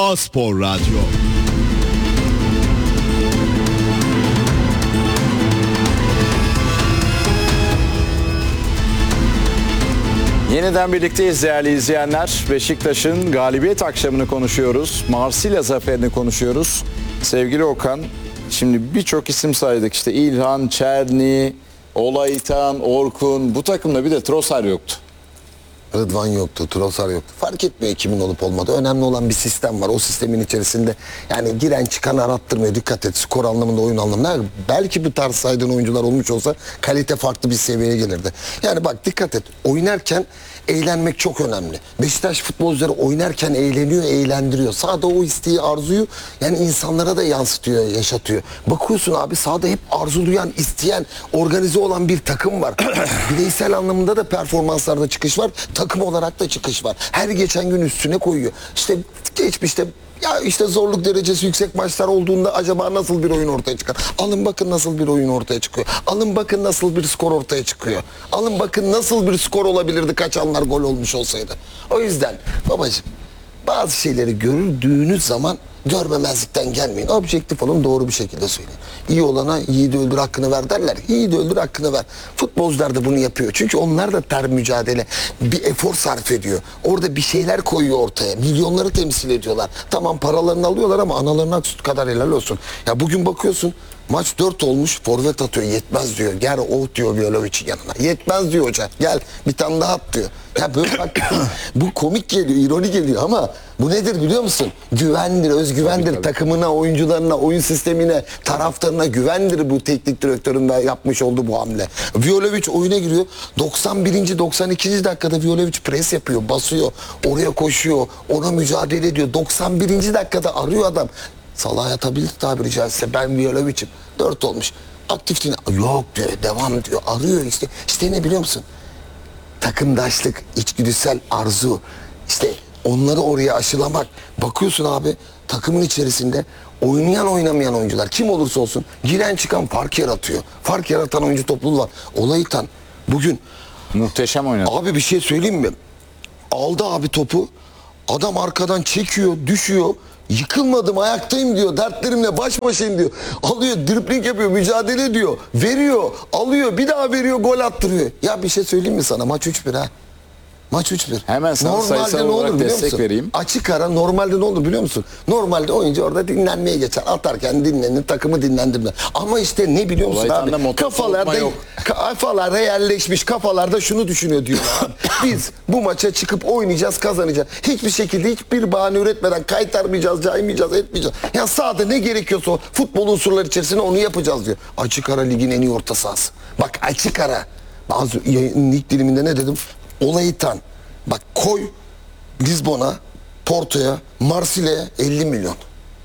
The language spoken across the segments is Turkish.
A-Spor Radyo. Yeniden birlikteyiz değerli izleyenler. Beşiktaş'ın galibiyet akşamını konuşuyoruz. Marsilya zaferini konuşuyoruz. Sevgili Okan, şimdi birçok isim saydık. İşte İlhan, Çerni, Olaytan, Orkun. Bu takımda bir de Trossard yoktu. Rıdvan yoktu, Trossard yoktu. Fark etmiyor kimin olup olmadığı. Önemli olan bir sistem var. O sistemin içerisinde yani giren çıkan arattırmıyor. Dikkat et, skor anlamında, oyun anlamında. Belki bu tarz saydığın oyuncular olmuş olsa kalite farklı bir seviyeye gelirdi. Yani bak dikkat et. Oynarken eğlenmek çok önemli. Beşiktaş futbolcuları oynarken eğleniyor, eğlendiriyor. Sahada o isteği, arzuyu yani insanlara da yansıtıyor, yaşatıyor. Bakıyorsun abi sahada hep arzulayan, isteyen, organize olan bir takım var. Bireysel anlamında da performanslarda çıkış var. Takım olarak da çıkış var. Her geçen gün üstüne koyuyor. İşte geçmişte ya işte zorluk derecesi yüksek maçlar olduğunda acaba nasıl bir oyun ortaya çıkar? Alın bakın nasıl bir oyun ortaya çıkıyor. Alın bakın nasıl bir skor ortaya çıkıyor. Alın bakın nasıl bir skor olabilirdi kaçanlar gol olmuş olsaydı. O yüzden babacığım bazı şeyleri gördüğünüz zaman görmemezlikten gelmeyin. Objektif olun, doğru bir şekilde söyleyin. İyi olana yiğidi öldür hakkını ver derler. Yiğidi öldür hakkını ver. Futbolcular da bunu yapıyor. Çünkü onlar da ter mücadele, bir efor sarf ediyor. Orada bir şeyler koyuyor ortaya. Milyonları temsil ediyorlar. Tamam paralarını alıyorlar ama analarına süt kadar helal olsun. Ya bugün bakıyorsun maç 4 olmuş, forvet atıyor, yetmez diyor. Gel o diyor Violić'in yanına. Yetmez diyor hoca. Gel bir tane daha at diyor. Ya böyle bak bu komik geliyor, ironi geliyor ama bu nedir biliyor musun? Güvendir, özgüvendir. Tabii. Takımına, oyuncularına, oyun sistemine, taraftarına güvendir bu teknik direktörün de yapmış olduğu bu hamle. Violić oyuna giriyor. 91. 92. dakikada Violić pres yapıyor, basıyor, oraya koşuyor, ona mücadele ediyor. 91. dakikada arıyor adam. Salah'a atabilir tabiri caizse, ben Violić'im. 4 olmuş. Aktifliğine yok diyor, devam diyor. Arıyor işte. İşte ne biliyor musun? Takımdaşlık, içgüdüsel arzu. İşte onları oraya aşılamak. Bakıyorsun abi takımın içerisinde oynayan oynamayan oyuncular kim olursa olsun giren çıkan fark yaratıyor. Fark yaratan oyuncu topluluğu var. Olaytan bugün muhteşem oynadı. Abi bir şey söyleyeyim mi? Aldı abi topu. Adam arkadan çekiyor, düşüyor. Yıkılmadım, ayaktayım diyor. Dertlerimle baş başayım diyor. Alıyor, dribling yapıyor, mücadele ediyor. Veriyor, alıyor, bir daha veriyor, gol attırıyor. Ya bir şey söyleyeyim mi sana? Maç 3-1 ha. Maç 3-1. Hemen sana sayısal olarak destek vereyim. Açık ara normalde ne olur biliyor musun? Normalde oyuncu orada dinlenmeye geçer. Atarken dinlenir, takımı dinlendirme. Ama işte ne biliyor musun abi? Kafalarda yerleşmiş, kafalarda şunu düşünüyor diyor abi. Biz bu maça çıkıp oynayacağız, kazanacağız. Hiçbir şekilde hiçbir bahane üretmeden kaytarmayacağız, caymayacağız, etmeyeceğiz. Yani sahada ne gerekiyorsa o futbol unsurları içerisinde onu yapacağız diyor. Açık ara ligin en iyi orta sahası. Bak açık ara. Bazı lig diliminde ne dedim? Olaytan. Bak koy Lizbon'a, Porto'ya, Marsilya'ya 50 milyon.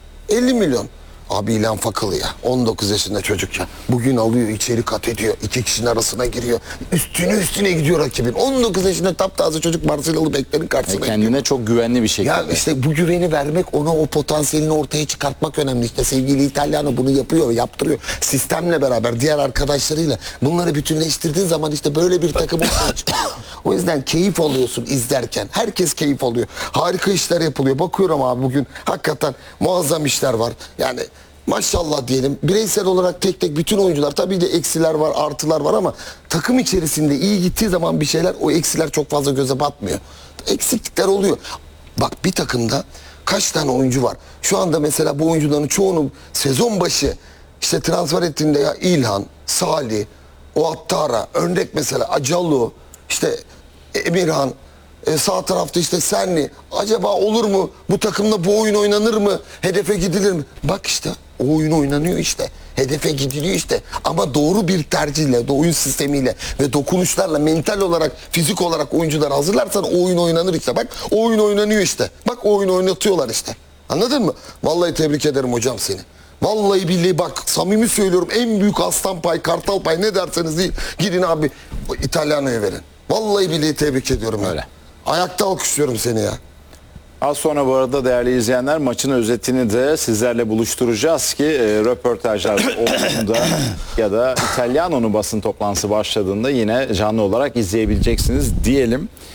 50 milyon. Abi İlhan Fakalı ya. 19 yaşında çocuk ya. Bugün alıyor, içeri kat ediyor. 2 kişinin arasına giriyor. Üstüne gidiyor rakibin. 19 yaşında taptaze çocuk Marsilyalı beklerin karşısına kendine gidiyor. çok güvenli bir şekilde. Ya işte bu güveni vermek, ona o potansiyelini ortaya çıkartmak önemli. İşte sevgili İtalyano bunu yapıyor, yaptırıyor. Sistemle beraber, diğer arkadaşlarıyla. Bunları bütünleştirdiğin zaman işte böyle bir takım ortaya çıkıyor. O yüzden keyif alıyorsun izlerken. Herkes keyif alıyor. Harika işler yapılıyor. Bakıyorum abi bugün hakikaten muazzam işler var. Yani maşallah diyelim. Bireysel olarak tek tek bütün oyuncular, tabii de eksiler var, artılar var ama takım içerisinde iyi gittiği zaman bir şeyler, o eksiler çok fazla göze batmıyor. Eksiklikler oluyor. Bak bir takımda kaç tane oyuncu var? Şu anda mesela bu oyuncuların çoğunu sezon başı işte transfer ettiğinde ya İlhan, Salih, o Attara, örnek mesela Acalu, işte Emirhan, sağ tarafta işte Senli. Acaba olur mu? Bu takımda bu oyun oynanır mı? Hedefe gidilir mi? Bak işte o oyun oynanıyor işte. Hedefe gidiliyor işte. Ama doğru bir tercihle, oyun sistemiyle ve dokunuşlarla mental olarak, fizik olarak oyuncular hazırlarsan o oyun oynanır işte. Bak o oyun oynanıyor işte. Bak o oyunu oynatıyorlar işte. Anladın mı? Vallahi tebrik ederim hocam seni. Vallahi billahi bak samimi söylüyorum, en büyük aslan pay, kartal pay ne derseniz değil. Gidin abi İtalyano'ya verin. Vallahi billahi tebrik ediyorum. Öyle. Ayakta alkışlıyorum seni ya. Az sonra bu arada değerli izleyenler maçın özetini de sizlerle buluşturacağız ki röportajlar olduğunda ya da İtalyano'nun basın toplantısı başladığında yine canlı olarak izleyebileceksiniz diyelim.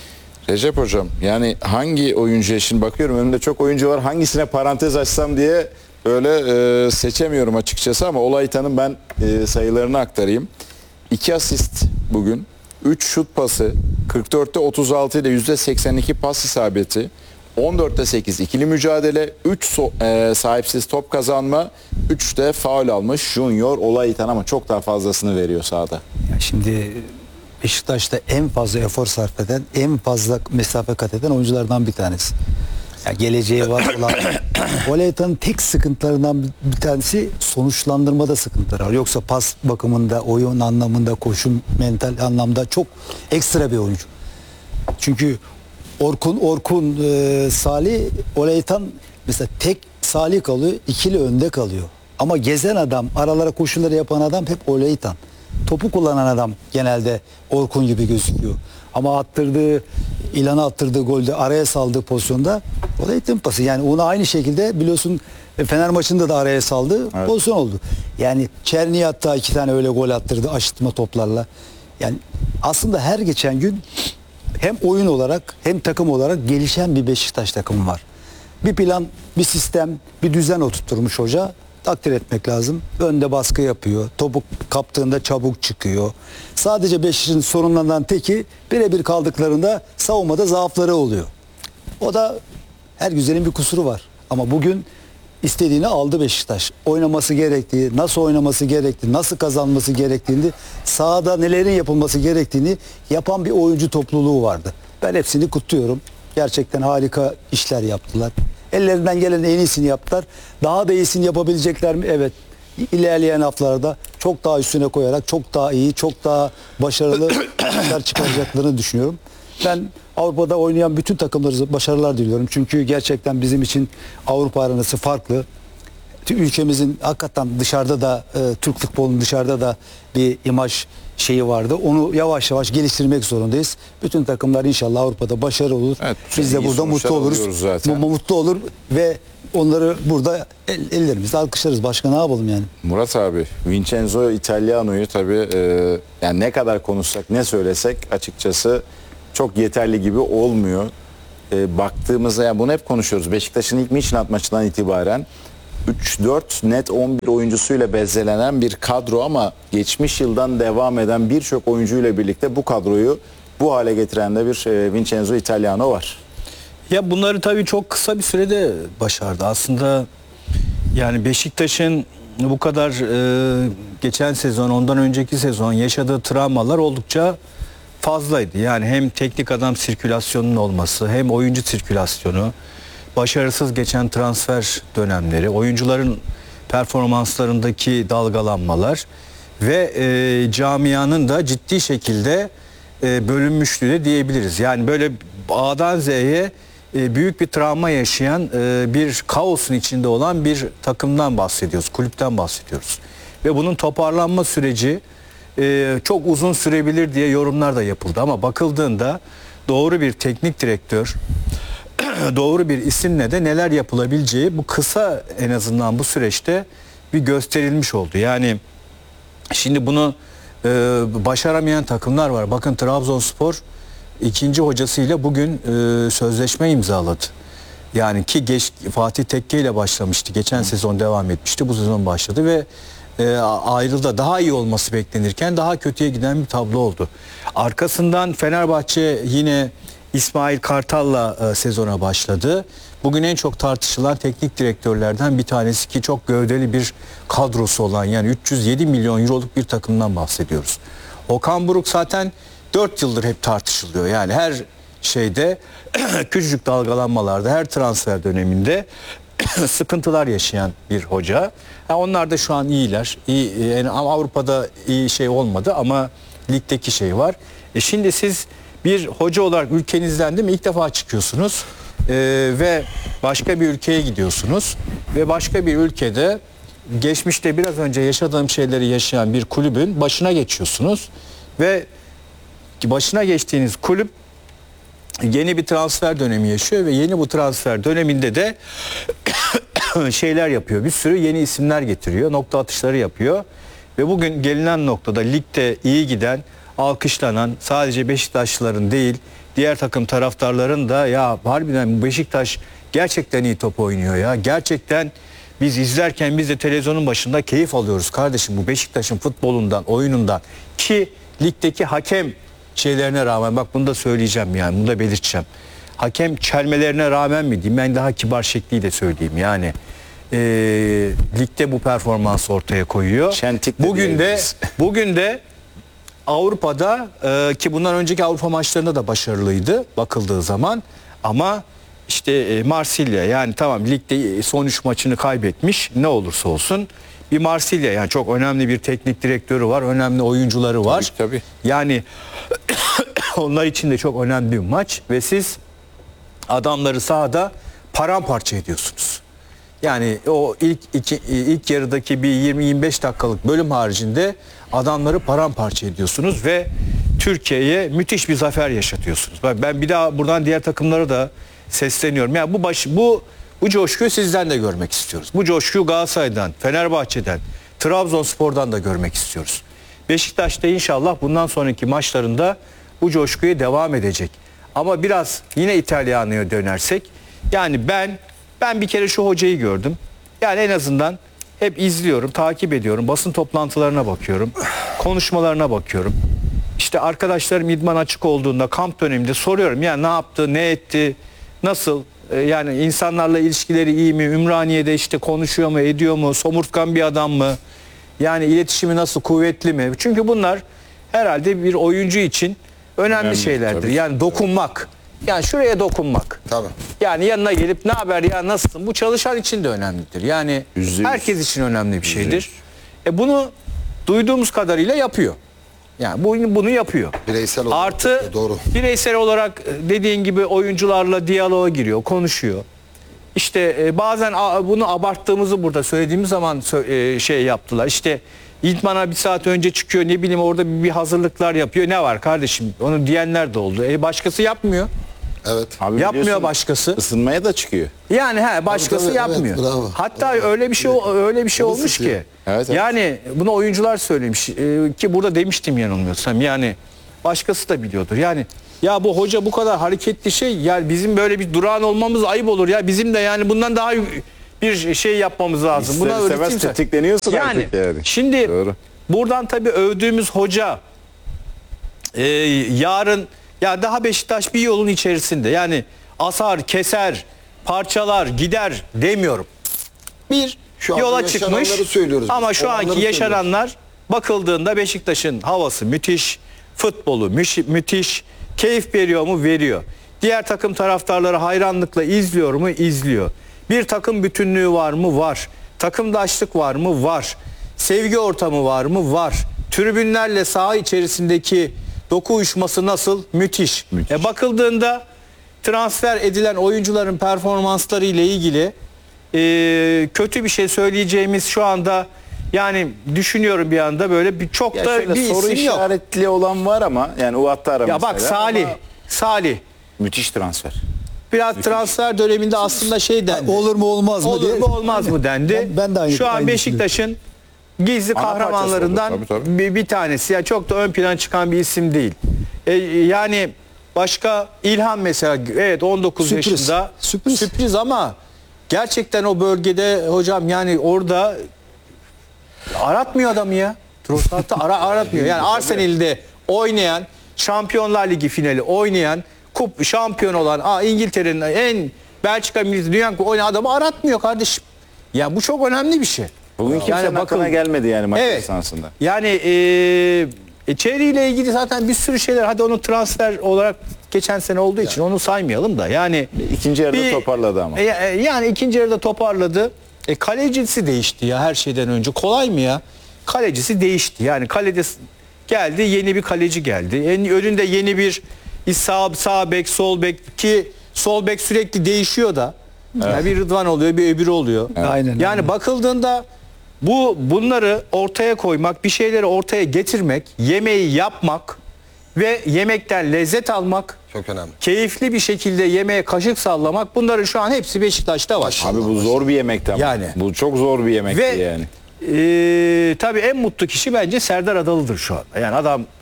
Recep Hocam, yani hangi oyuncuya, şimdi bakıyorum önümde çok oyuncu var, hangisine parantez açsam diye öyle seçemiyorum açıkçası, ama Olaytan'ın ben sayılarını aktarayım. 2 asist bugün, 3 şut pası, 44'te 36 ile %82 pas isabeti, 14'te 8 ikili mücadele, 3 sahipsiz top kazanma, 3 de faul almış Junior Olaytan, ama çok daha fazlasını veriyor sahada. Ya şimdi Beşiktaş'ta en fazla efor sarf eden, en fazla mesafe kat eden oyunculardan bir tanesi. Ya geleceği var olan Olaytan'ın tek sıkıntılarından bir tanesi sonuçlandırmada sıkıntıları var. Yoksa pas bakımında, oyun anlamında, koşu mental anlamda çok ekstra bir oyuncu. Çünkü Orkun, Salih, Olaytan mesela tek Salih kalıyor, ikili önde kalıyor. Ama gezen adam, aralara koşuları yapan adam hep Olaytan. Topu kullanan adam genelde Orkun gibi gözüküyor. Ama İlhan'a attırdığı golde, araya saldığı pozisyonda Olaytan pası. Yani onu aynı şekilde biliyorsun Fener maçında da araya saldı, evet, pozisyon oldu. Yani Çerni'ye hatta 2 tane öyle gol attırdı aşıtma toplarla. Yani aslında her geçen gün hem oyun olarak hem takım olarak gelişen bir Beşiktaş takımı var. Bir plan, bir sistem, bir düzen oturtturmuş hoca. Takdir etmek lazım. Önde baskı yapıyor. Topu kaptığında çabuk çıkıyor. Sadece Beşiktaş'ın sorunlarından teki birebir kaldıklarında savunmada zaafları oluyor. O da her güzelin bir kusuru var. Ama bugün istediğini aldı Beşiktaş. Oynaması gerektiği, nasıl oynaması gerektiği, nasıl kazanması gerektiğini, sahada nelerin yapılması gerektiğini yapan bir oyuncu topluluğu vardı. Ben hepsini kutluyorum. Gerçekten harika işler yaptılar. Ellerinden gelen en iyisini yaptılar. Daha da iyisini yapabilecekler mi? Evet. İlerleyen haftalarda çok daha üstüne koyarak çok daha iyi, çok daha başarılı işler çıkaracaklarını düşünüyorum. Ben Avrupa'da oynayan bütün takımlara başarılar diliyorum. Çünkü gerçekten bizim için Avrupa arenası farklı. Ülkemizin hakikaten dışarıda da Türk futbolunun dışarıda da bir imaj şeyi vardı. Onu yavaş yavaş geliştirmek zorundayız. Bütün takımlar inşallah Avrupa'da başarılı olur. Evet, biz de iyi burada mutlu sonuçlar alıyoruz oluruz. zaten. Mutlu olur ve onları burada ellerimizle alkışlarız. Başka ne yapalım yani? Murat abi, Vincenzo Italiano'yu tabii yani ne kadar konuşsak, ne söylesek açıkçası çok yeterli gibi olmuyor. Baktığımızda, yani bunu hep konuşuyoruz. Beşiktaş'ın ilk Michelin maçından itibaren 3-4 net 11 oyuncusuyla bezelenen bir kadro, ama geçmiş yıldan devam eden birçok oyuncuyla birlikte bu kadroyu bu hale getiren de bir Vincenzo Italiano var. Ya bunları tabii çok kısa bir sürede başardı. Aslında yani Beşiktaş'ın bu kadar geçen sezon, ondan önceki sezon yaşadığı travmalar oldukça fazlaydı. Yani hem teknik adam sirkülasyonunun olması, hem oyuncu sirkülasyonu, başarısız geçen transfer dönemleri, oyuncuların performanslarındaki dalgalanmalar ve camianın da ciddi şekilde bölünmüşlüğü de diyebiliriz. Yani böyle A'dan Z'ye büyük bir travma yaşayan, bir kaosun içinde olan bir takımdan bahsediyoruz, kulüpten bahsediyoruz. Ve bunun toparlanma süreci çok uzun sürebilir diye yorumlar da yapıldı. Ama bakıldığında doğru bir teknik direktör, doğru bir isimle de neler yapılabileceği bu kısa, en azından bu süreçte bir gösterilmiş oldu. Yani şimdi bunu başaramayan takımlar var. Bakın Trabzonspor ikinci hocasıyla bugün sözleşme imzaladı. Yani ki Fatih Tekke ile başlamıştı. Geçen sezon devam etmişti. Bu sezon başladı ve ayrıldı. Daha iyi olması beklenirken daha kötüye giden bir tablo oldu. Arkasından Fenerbahçe yine İsmail Kartal'la sezona başladı. Bugün en çok tartışılan teknik direktörlerden bir tanesi, ki çok gövdeli bir kadrosu olan, yani 307 milyon euroluk bir takımdan bahsediyoruz. Okan Buruk zaten 4 yıldır hep tartışılıyor. Yani her şeyde küçücük dalgalanmalarda, her transfer döneminde sıkıntılar yaşayan bir hoca. Yani onlar da şu an iyiler. Yani Avrupa'da iyi şey olmadı ama ligdeki şey var. Şimdi siz bir hoca olarak ülkenizden, değil mi, ilk defa çıkıyorsunuz ve başka bir ülkeye gidiyorsunuz ve başka bir ülkede geçmişte biraz önce yaşadığım şeyleri yaşayan bir kulübün başına geçiyorsunuz ve başına geçtiğiniz kulüp yeni bir transfer dönemi yaşıyor ve yeni bu transfer döneminde de şeyler yapıyor. Bir sürü yeni isimler getiriyor, nokta atışları yapıyor ve bugün gelinen noktada ligde iyi giden, alkışlanan, sadece Beşiktaşlıların değil diğer takım taraftarların da ya harbiden bu Beşiktaş gerçekten iyi top oynuyor ya. Gerçekten biz izlerken biz de televizyonun başında keyif alıyoruz kardeşim bu Beşiktaş'ın futbolundan, oyunundan ki ligdeki hakem şeylerine rağmen bak bunu da söyleyeceğim yani bunu da belirteceğim. Hakem çelmelerine rağmen mi diyeyim ben daha kibar şekliyle söyleyeyim yani ligde bu performansı ortaya koyuyor. Şentik de Bugün de diyebiliriz. bugün de Avrupa'da ki bundan önceki Avrupa maçlarında da başarılıydı bakıldığı zaman ama işte Marsilya yani tamam ligde son 3 maçını kaybetmiş ne olursa olsun bir Marsilya yani çok önemli bir teknik direktörü var, önemli oyuncuları var. Tabii. Yani onlar için de çok önemli bir maç ve siz adamları sahada paramparça ediyorsunuz. Yani o ilk yarıdaki bir 20-25 dakikalık bölüm haricinde adamları paramparça ediyorsunuz ve Türkiye'ye müthiş bir zafer yaşatıyorsunuz. Ben bir daha buradan diğer takımlara da sesleniyorum. Yani bu coşkuyu sizden de görmek istiyoruz. Bu coşkuyu Galatasaray'dan, Fenerbahçe'den, Trabzonspor'dan da görmek istiyoruz. Beşiktaş'ta inşallah bundan sonraki maçlarında bu coşkuya devam edecek. Ama biraz yine İtalyana'ya dönersek yani ben bir kere şu hocayı gördüm. Yani en azından hep izliyorum, takip ediyorum. Basın toplantılarına bakıyorum. Konuşmalarına bakıyorum. İşte arkadaşlarım idman açık olduğunda kamp döneminde soruyorum. Yani ne yaptı, ne etti, nasıl? Yani insanlarla ilişkileri iyi mi? Ümraniye'de işte konuşuyor mu, ediyor mu? Somurtkan bir adam mı? Yani iletişimi nasıl, kuvvetli mi? Çünkü bunlar herhalde bir oyuncu için önemli şeylerdir. tabii. Yani dokunmak. Yani şuraya dokunmak. Tabii. Yani yanına gelip ne haber ya nasılsın? Bu çalışan için de önemlidir. Yani %100. herkes için önemli bir şeydir. Bunu duyduğumuz kadarıyla yapıyor. Yani bunu yapıyor. Bireysel olarak Artı yapıyor, doğru. bireysel olarak dediğin gibi oyuncularla diyaloğa giriyor, konuşuyor. İşte bazen bunu abarttığımızı burada söylediğimiz zaman şey yaptılar. İşte İdman'a bir saat önce çıkıyor ne bileyim orada bir hazırlıklar yapıyor. Ne var kardeşim? Onu diyenler de oldu. Başkası yapmıyor. Evet. Abi Yapmıyor biliyorsun, başkası. Isınmaya da çıkıyor. Yani başkası tabii, yapmıyor. evet, bravo. Hatta öyle bir şey Onu olmuş sıkıyor. ki. Evet, evet. Yani bunu oyuncular söylemiş ki burada demiştim yanılmıyorsam. Yani başkası da biliyordur. Yani ya bu hoca bu kadar hareketli şey ya bizim böyle bir durağan olmamız ayıp olur ya. Bizim de yani bundan daha bir şey yapmamız lazım. Buna İster istemez öğretimse. tetikleniyorsun artık yani. Şimdi Doğru. buradan tabii övdüğümüz hoca yarın ya daha Beşiktaş bir yolun içerisinde. Yani asar, keser, parçalar, gider demiyorum. Bir Şu anda yola çıkmış yaşananları söylüyoruz ama biz. şu Olanları anki yaşananlar bakıldığında Beşiktaş'ın havası müthiş, futbolu müthiş, keyif veriyor mu? Veriyor. Diğer takım taraftarları hayranlıkla izliyor mu? İzliyor. Bir takım bütünlüğü var mı? Var. Takımdaşlık var mı? Var. Sevgi ortamı var mı? Var. Tribünlerle saha içerisindeki doku uyuşması nasıl? Müthiş. Bakıldığında transfer edilen oyuncuların performansları ile ilgili kötü bir şey söyleyeceğimiz şu anda yani düşünüyorum bir anda böyle bir çok Ya da şöyle bir soru isim yok. işaretli olan var ama yani Uvattara Ya bak mesela Salih ama müthiş transfer. biraz transfer döneminde aslında şey dendi. Olur mu olmaz mı Olur diye. mu olmaz mı dendi. Ben de aynı- Şu an aynı Beşiktaş'ın gizli Ana kahramanlarından parçası oldu, tabii. bir tanesi. Yani çok da ön plan çıkan bir isim değil. Yani başka İlhan mesela evet 19 Sürpriz. yaşında Sürpriz. ama gerçekten o bölgede hocam yani orada aratmıyor adamı ya. Trossard'da aratmıyor. Yani Arsenal'de oynayan, Şampiyonlar Ligi finali oynayan, şampiyon olan İngiltere'nin en Belçika milli dünya oynayan adamı aratmıyor kardeşim. Ya bu çok önemli bir şey. Bugün kimsenin aklına gelmedi yani maç esnasında. Yani içeriğiyle ilgili zaten bir sürü şeyler. Hadi onu transfer olarak geçen sene olduğu için onu saymayalım da. Yani İkinci yarıda toparladı ama. yani ikinci yarıda toparladı. Kalecisi değişti ya her şeyden önce. Kolay mı ya? Kalecisi değişti. Yani kalede geldi, yeni bir kaleci geldi. Önünde yeni bir sağ bek, sol bek ki sol bek sürekli değişiyor da. Yani bir Rıdvan oluyor, bir öbürü oluyor. Aynen. Yani bakıldığında bunları ortaya koymak, bir şeyleri ortaya getirmek, yemeği yapmak ve yemekten lezzet almak, Çok önemli. keyifli bir şekilde yemeğe kaşık sallamak bunların şu an hepsi Beşiktaş'ta var. Abi bu zor bir yemekti ama. Yani. Bu çok zor bir yemekti Ve yani. tabii en mutlu kişi bence Serdar Adalı'dır şu anda. Yani adam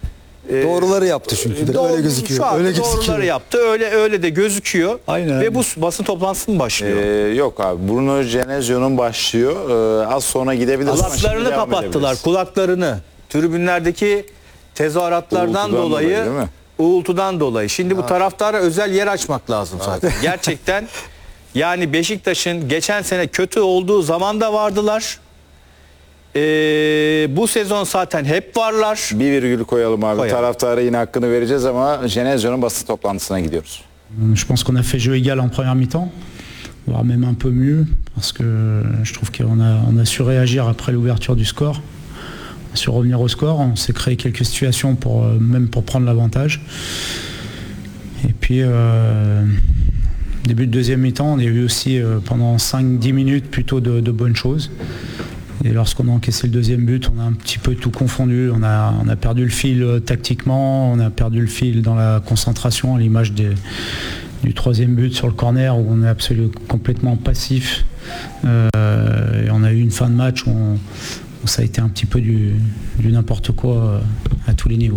Doğruları yaptı çünkü. Doğru- Öyle gözüküyor. Şu anda Öyle doğruları gözüküyor. yaptı. Öyle de gözüküyor. Aynen, Ve aynen. bu basın toplantısı mı başlıyor? Yok abi, Bruno Genesio'nun başlıyor. Az sonra gidebiliriz. ama şimdi Kulaklarını devam kapattılar. edebiliriz. Kulaklarını. Tribünlerdeki tezahüratlardan Uğultudan dolayı, dolayı, değil mi? uğultudan dolayı. Şimdi bu taraftara özel yer açmak lazım zaten. Gerçekten yani Beşiktaş'ın geçen sene kötü olduğu zaman da vardılar. Bu sezon zaten hep varlar. Bir virgül koyalım abi. Koyalım. Taraftara yine hakkını vereceğiz ama Genesio'nun basın toplantısına gidiyoruz. Je pense qu'on a fait jeu égal en première mi-temps, voire même un peu mieux, parce que je trouve on a su réagir après l'ouverture du score, on a su revenir au score, on s'est créé quelques situations même pour prendre l'avantage. Et puis, début de deuxième mi-temps, on a eu aussi pendant 5-10 minutes plutôt de bonnes choses. Et lorsqu'on a encaissé le deuxième but, on a un petit peu tout confondu. On a perdu le fil tactiquement, on a perdu le fil dans la concentration, à l'image du troisième but sur le corner où on est absolument complètement passif. Et on a eu une fin de match où ça a été un petit peu du n'importe quoi à tous les niveaux.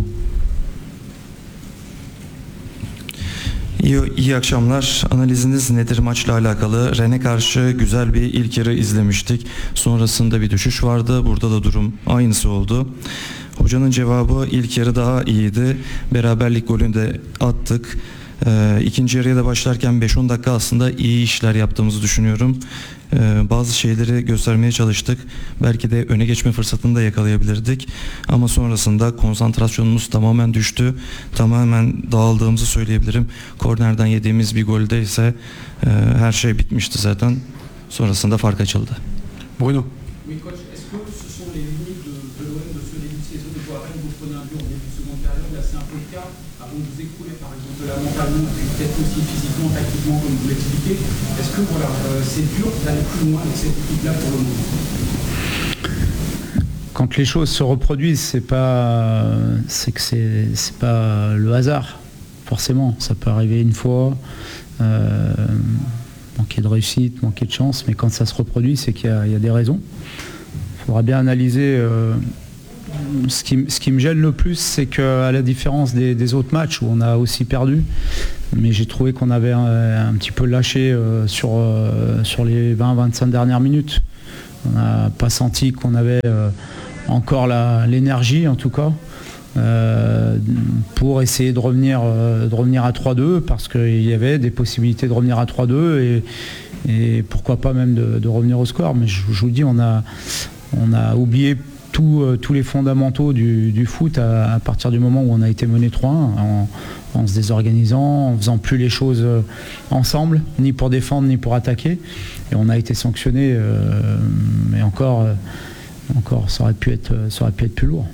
İyi akşamlar. Analiziniz nedir maçla alakalı? Rennes'e karşı güzel bir ilk yarı izlemiştik. Sonrasında bir düşüş vardı. Burada da durum aynısı oldu. Hocanın cevabı ilk yarı daha iyiydi. Beraberlik golünü de attık. İkinci yarıya da başlarken 5-10 dakika aslında iyi işler yaptığımızı düşünüyorum. Bazı şeyleri göstermeye çalıştık. Belki de öne geçme fırsatını da yakalayabilirdik. Ama sonrasında konsantrasyonumuz tamamen düştü. Tamamen dağıldığımızı söyleyebilirim. Kornerden yediğimiz bir golde ise her şey bitmişti zaten. Sonrasında fark açıldı. Bruno. Oui, coach, est-ce que ce sont les limites de l'OM de ce début de saison? Je vois rien, vous prenez un but en début de seconde période, là c'est un peu le cas, avant de vous écrouler par exemple là mentalement, et peut-être aussi physiquement, tactiquement, comme vous l'expliquez. Est-ce que voilà, c'est dur d'aller plus loin avec cette équipe-là pour le moment? Quand les choses se reproduisent, c'est que c'est pas le hasard, forcément. Ça peut arriver une fois, manquer de réussite, manquer de chance, mais quand ça se reproduit, c'est qu'il y a des raisons. Il faudra bien analyser. Ce qui me gêne le plus, c'est qu'à la différence des autres matchs où on a aussi perdu, mais j'ai trouvé qu'on avait un petit peu lâché sur les 20-25 dernières minutes. On n'a pas senti qu'on avait encore l'énergie, en tout cas, pour essayer de revenir à 3-2, parce qu'il y avait des possibilités de revenir à 3-2 et pourquoi pas même de revenir au score. Mais je vous dis, on a oublié tous les fondamentaux du foot à partir du moment où on a été mené 3-1 en se désorganisant, en faisant plus les choses ensemble, ni pour défendre ni pour attaquer. Et on a été sanctionné, mais encore ça aurait pu être plus lourd.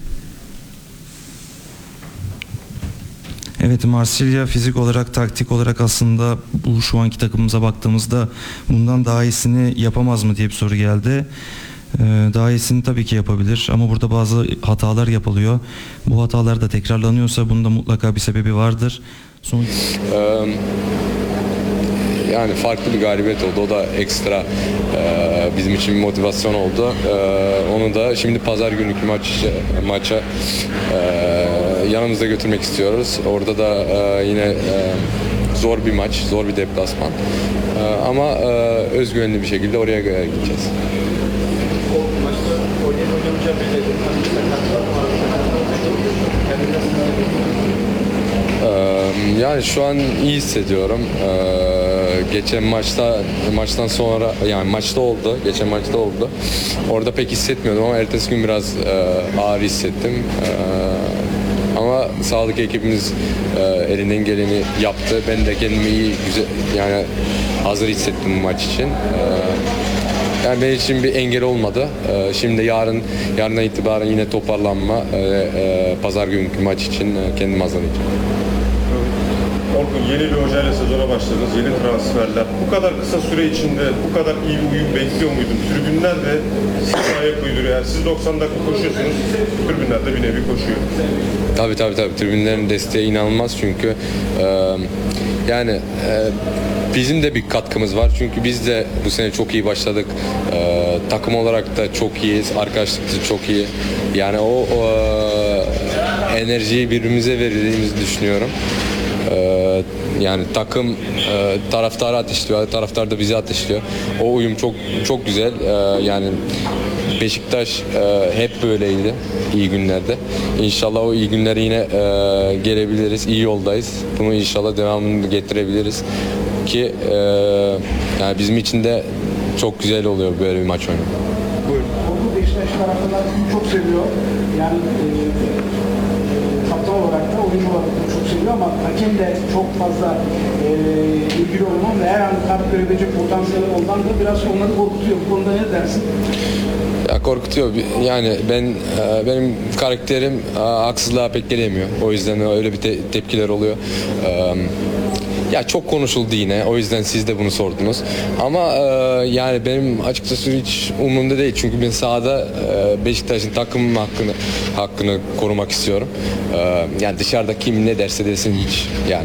Evet, Marsilya fizik olarak, taktik olarak aslında bu şu anki takımımıza baktığımızda bundan daha iyisini yapamaz mı diye bir soru geldi. Daha iyisini tabii ki yapabilir ama burada bazı hatalar yapılıyor. Bu hatalar da tekrarlanıyorsa bunun da mutlaka bir sebebi vardır. Yani farklı bir galibiyet oldu. O da ekstra bizim için bir motivasyon oldu. Onu da şimdi pazar günkü maça yanımızda götürmek istiyoruz. Orada da yine zor bir maç, zor bir deplasman. Ama özgüvenli bir şekilde oraya gideceğiz. Yani şu an iyi hissediyorum. Geçen maçtan sonra, yani maçta oldu, geçen maçta oldu. Orada pek hissetmiyordum ama ertesi gün biraz ağır hissettim. Ama sağlık ekibimiz elinden geleni yaptı. Ben de kendimi güzel, yani hazır hissettim bu maç için. Yani benim için bir engel olmadı. Şimdi yarından itibaren yine toparlanma, pazar günkü maç için kendimi hazırlayacağım. Orkun, yeni bir hocayla sezona başladınız, yeni transferler. Bu kadar kısa süre içinde bu kadar iyi bir uyum bekliyor muydun? Tribünler de size ayak uyduruyor. Yani siz 90 dakika koşuyorsunuz, tribünler de bir nevi koşuyor. Tabii. Tribünlerin desteği inanılmaz çünkü yani bizim de bir katkımız var. Çünkü biz de bu sene çok iyi başladık. Takım olarak da çok iyiyiz. Arkadaşlık da çok iyi. Yani o enerjiyi birbirimize verdiğimizi düşünüyorum. Yani takım taraftarı ateşliyor, taraftar da bizi ateşliyor. O uyum çok güzel. Yani Beşiktaş hep böyleydi iyi günlerde. İnşallah o iyi günlere yine gelebiliriz. İyi yoldayız. Bunu inşallah devamını getirebiliriz ki yani bizim için de çok güzel oluyor böyle bir maç oynamak. Bu Beşiktaş taraftarlar çok seviyor. Yani kaptan olarak da oyuncu olarak da çok seviyor ama hakem de çok fazla ilgili olmam ve her an kart görebilecek potansiyeli ondan da biraz onları korkutuyor. Bu konuda ne dersin? Ya korkutuyor. Yani benim karakterim haksızlığa pek gelemiyor. O yüzden öyle bir tepkiler oluyor. Ya çok konuşuldu yine. O yüzden siz de bunu sordunuz. Ama yani benim açıkçası hiç umurumda değil. Çünkü ben sahada Beşiktaş'ın takımın hakkını korumak istiyorum. Yani dışarıda kim ne derse desin hiç yani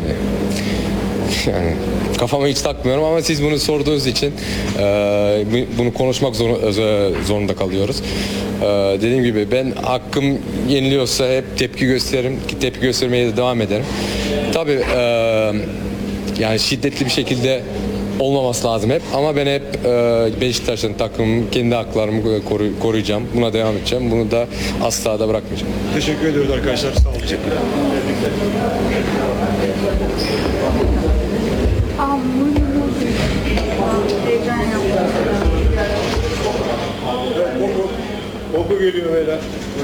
kafama hiç takmıyorum ama siz bunu sorduğunuz için bunu konuşmak zorunda kalıyoruz. Dediğim gibi ben hakkım yeniliyorsa hep tepki gösteririm ki tepki göstermeye de devam ederim. Tabii yani şiddetli bir şekilde olmaması lazım hep ama ben hep Beşiktaş'ın takımım, kendi haklarımı koruyacağım. Buna devam edeceğim. Bunu da asla da bırakmayacağım. Teşekkür ediyoruz arkadaşlar. Sağ olun. Oku geliyor beyler.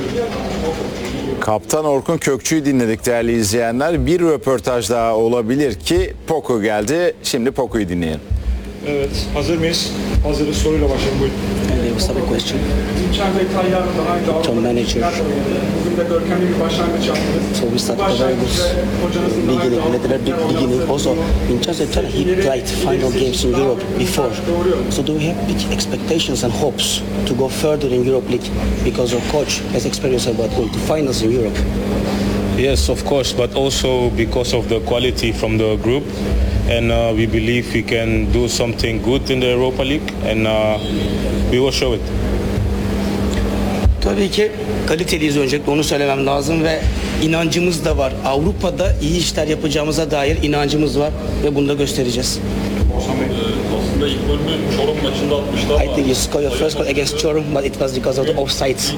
Kaptan Orkun Kökçü'yü dinledik değerli izleyenler. Bir röportaj daha olabilir ki Poku geldi. Şimdi Poku'yu dinleyelim. Evet, hazır mıyız? Hazırız. Soruyla başlayalım. Buyurun. There was a question Tom manager. Bugün de görkemli bir başlangıç yaptınız. So we started a very good beginning, and at the very beginning also in terms of Turkey, he played final games in Europe before. So do we have big expectations and hopes to go further in Europe League because our coach has experience about going to finals in Europe? Yes, of course, but also because of the quality from the group, and we believe we can do something good in the Europa League, and we will show it. Tabii ki kaliteliyiz, öncelikle onu söylemem lazım ve inancımız da var. Avrupa'da iyi işler yapacağımıza dair inancımız var ve bunu da göstereceğiz. Aslında ilk golünü Çorum maçında atmıştı ama I think you scored your first goal against Çorum, but it was because of the offside.